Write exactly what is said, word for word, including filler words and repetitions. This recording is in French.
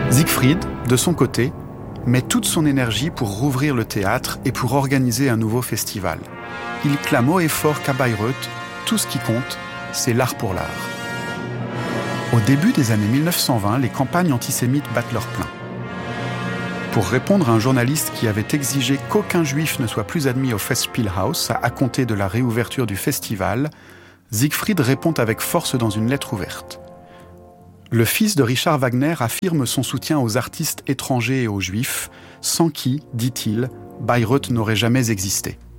Siegfried, de son côté, met toute son énergie pour rouvrir le théâtre et pour organiser un nouveau festival. Il clame haut et fort qu'à Bayreuth, tout ce qui compte, c'est l'art pour l'art. Au début des années mille neuf cent vingt, les campagnes antisémites battent leur plein. Pour répondre à un journaliste qui avait exigé qu'aucun juif ne soit plus admis au Festspielhaus à compter de la réouverture du festival, Siegfried répond avec force dans une lettre ouverte. Le fils de Richard Wagner affirme son soutien aux artistes étrangers et aux juifs, sans qui, dit-il, Bayreuth n'aurait jamais existé.